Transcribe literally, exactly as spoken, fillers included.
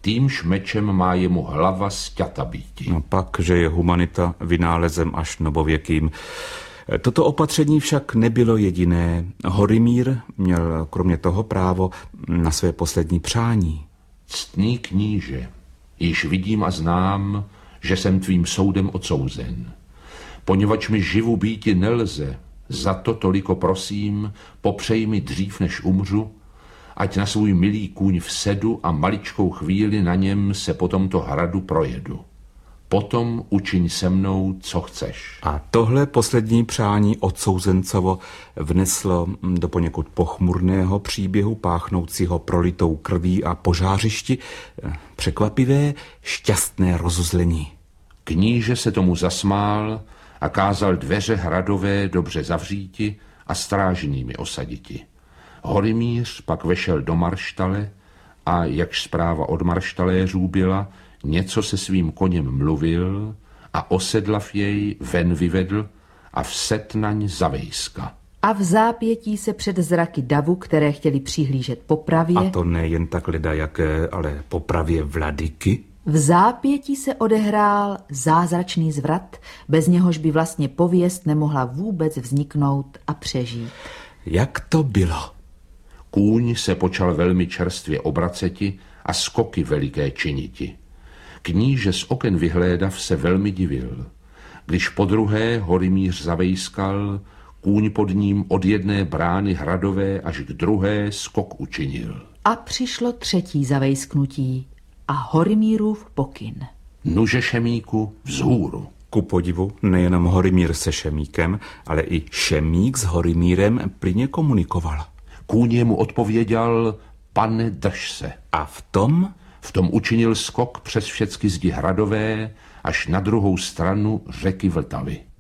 týmž mečem má jemu hlava sťata býti. No pak, že je humanita vynálezem až novověkým. Toto opatření však nebylo jediné. Horimír měl kromě toho právo na své poslední přání. Ctný kníže, již vidím a znám, že jsem tvým soudem odsouzen. Poněvadž mi živu býti nelze, za to toliko prosím, popřej mi dřív, než umřu, ať na svůj milý kůň vsedu a maličkou chvíli na něm se po tomto hradu projedu. Potom učiň se mnou, co chceš. A tohle poslední přání odsouzencovo vneslo do poněkud pochmurného příběhu páchnoucího prolitou krví a požářišti překvapivé šťastné rozuzlení. Kníže se tomu zasmál a kázal dveře hradové dobře zavříti a strážnými osaditi. Horimíř pak vešel do marštale a, jakž zpráva od marštaléřů byla, něco se svým koněm mluvil a osedlav jej ven vyvedl a vset naň zavejska. A v zápětí se před zraky davu, které chtěli přihlížet popravě... A to nejen tak ledajaké, ale popravě vladyky... V zápětí se odehrál zázračný zvrat, bez něhož by vlastně pověst nemohla vůbec vzniknout a přežít. Jak to bylo? Kůň se počal velmi čerstvě obraceti a skoky veliké činiti. Kníže z oken vyhlédav se velmi divil. Když podruhé Horimíř zavejskal, kůň pod ním od jedné brány hradové až k druhé skok učinil. A přišlo třetí zavejsknutí a Horimírův pokyn. Nuže Šemíku vzhůru. Ku podivu nejenom Horimír se Šemíkem, ale i Šemík s Horimírem plyně komunikoval. Kůň mu odpověděl, pane, drž se. A v tom? V tom učinil skok přes všecky zdi hradové až na druhou stranu řeky Vltavy.